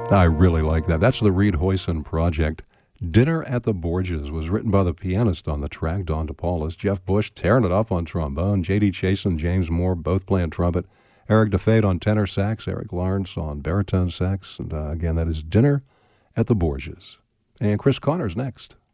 I really like that. That's the Reed Hoyson Project. Dinner at the Borgias was written by the pianist on the track, Don DePaulis. Jeff Bush tearing it up on trombone. J.D. Chasen, James Moore both playing trumpet. Eric DeFade on tenor sax. Eric Lawrence on baritone sax. And again, that is Dinner at the Borgias. And Chris Connor's next.